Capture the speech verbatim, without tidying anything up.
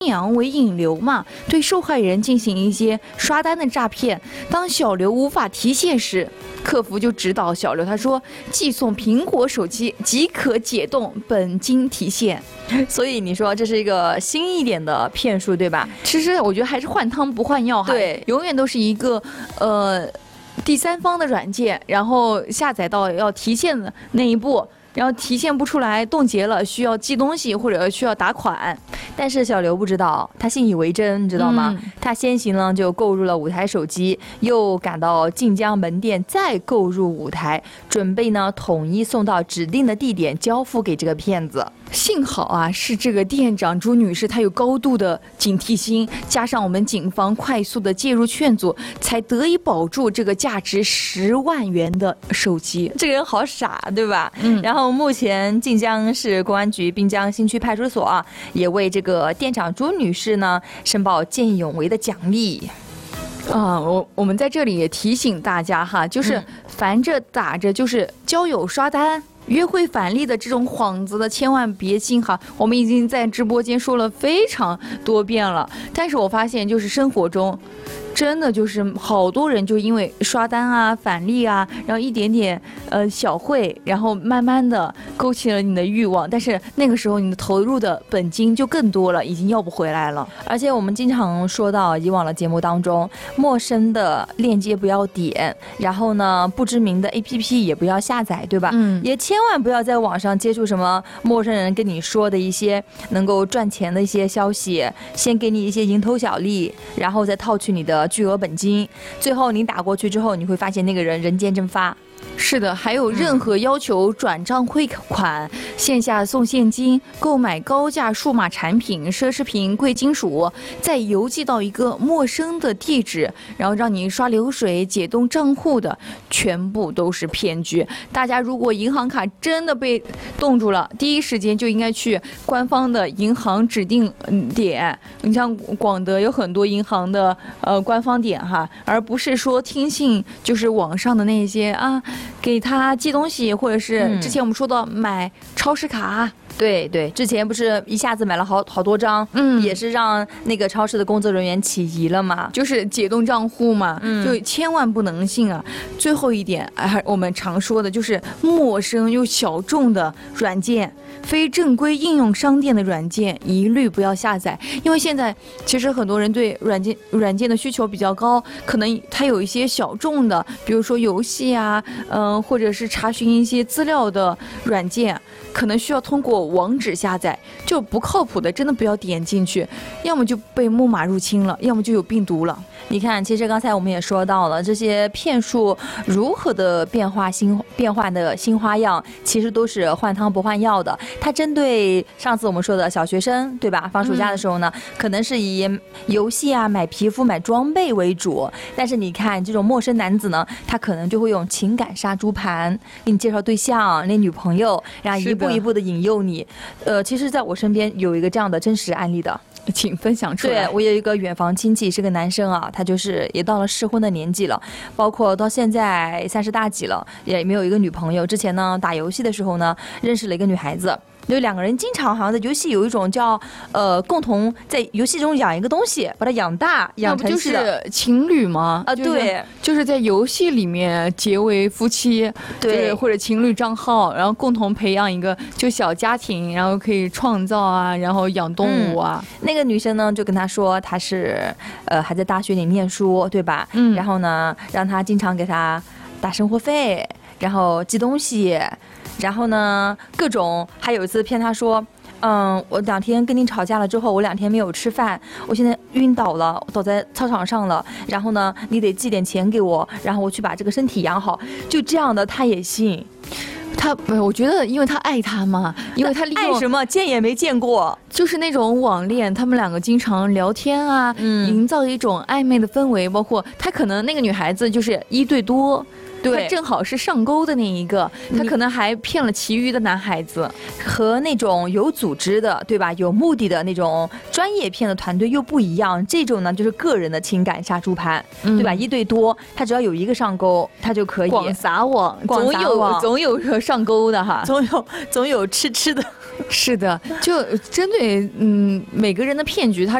阳为引流嘛，对受害人进行一些刷单的诈骗。当小刘无法提现时，客服就指导小刘，他说寄送苹果手机即可解冻本金提现。 所以你说这是一个新一点的骗术，对吧？ 其实我觉得还是换汤不换药哈， 对， 永远都是一个呃第三方的软件，然后下载到要提现的那一步。然后提现不出来，冻结了，需要寄东西或者需要打款。 但是小刘不知道，他信以为真，你知道吗？ 嗯、 他先行呢就购入了五台手机，又赶到晋江门店再购入五台，准备呢统一送到指定的地点交付给这个骗子。 幸好啊，是这个店长朱女士，她有高度的警惕心，加上我们警方快速的介入劝阻，才得以保住这个价值十万元的手机。 这个人好傻，对吧？ 嗯。 然后目前晋江市公安局滨江新区派出所啊，也为这个店长朱女士呢申报见义勇为的奖励。 啊、呃，我我们在这里也提醒大家哈，就是凡着打着就是交友刷单、约会返利的这种幌子的，千万别信哈。我们已经在直播间说了非常多遍了，但是我发现就是生活中真的就是好多人就因为刷单啊、返利啊，然后一点点呃小惠，然后慢慢的勾起了你的欲望，但是那个时候你的投入的本金就更多了，已经要不回来了。 而且我们经常说到以往的节目当中，陌生的链接不要点，然后呢不知名的 A P P 也不要下载，对吧？ 嗯， 也千万不要在网上接触什么陌生人跟你说的一些能够赚钱的一些消息，先给你一些蝇头小利，然后再套取你的巨额本金，最后你打过去之后，你会发现那个人人间蒸发。 是的，还有任何要求转账汇款、嗯、线下送现金、购买高价数码产品、奢侈品、贵金属，再邮寄到一个陌生的地址，然后让你刷流水、解冻账户的，全部都是骗局。大家如果银行卡真的被冻住了，第一时间就应该去官方的银行指定点，你像广德有很多银行的呃官方点哈，而不是说听信就是网上的那些啊。给他寄东西，或者是之前我们说到买超市卡， 嗯、对对，之前不是一下子买了好好多张， 嗯， 也是让那个超市的工作人员起疑了嘛， 就是解冻账户嘛， 嗯， 就千万不能信啊。最后一点，哎，我们常说的就是陌生又小众的软件。非正规应用商店的软件一律不要下载，因为现在其实很多人对软件软件的需求比较高，可能它有一些小众的，比如说游戏啊，嗯、呃，或者是查询一些资料的软件，可能需要通过网址下载，就不靠谱的真的不要点进去，要么就被木马入侵了，要么就有病毒了。 你看，其实刚才我们也说到了，这些骗术如何的变化新变化的新花样，其实都是换汤不换药的。它针对上次我们说的小学生，对吧？放暑假的时候呢，嗯、可能是以游戏啊、买皮肤、买装备为主。但是你看，这种陌生男子呢，他可能就会用情感杀猪盘，给你介绍对象、那女朋友，然后一步一步的引诱你。呃，其实在我身边有一个这样的真实案例的。 请分享出来。 对，我有一个远房亲戚是个男生啊，他就是也到了适婚的年纪了，包括到现在三十大几了，也没有一个女朋友。之前呢打游戏的时候呢认识了一个女孩子，因为两个人经常好像在游戏有一种叫呃共同在游戏中养一个东西，把它养大养成是的。就是情侣吗？ 啊、呃，对， 就是在游戏里面结为夫妻， 对， 或者情侣账号，然后共同培养一个就小家庭，然后可以创造啊，然后养动物啊。 嗯、那个女生呢就跟他说她是呃还在大学里念书，对吧？嗯，然后呢让他经常给他打生活费，然后寄东西。然后呢，各种还有一次骗他说，嗯，我两天跟你吵架了之后，我两天没有吃饭，我现在晕倒了，倒在操场上了。然后呢，你得寄点钱给我，然后我去把这个身体养好。就这样的，他也信。 他，我觉得，因为他爱他嘛，因为他利用爱什么见也没见过， 就是那种网恋，他们两个经常聊天啊，嗯，营造一种暧昧的氛围，包括他可能那个女孩子就是一对多。对，他正好是上钩的那一个，他可能还骗了其余的男孩子， 和那种有组织的，对吧？有目的的那种专业骗的团队又不一样。这种呢，就是个人的情感杀猪盘，嗯、对吧？一对多，他只要有一个上钩，他就可以广撒网， 广撒网总有总有上钩的哈， 总有总有吃吃的。 是的，就针对嗯每个人的骗局，它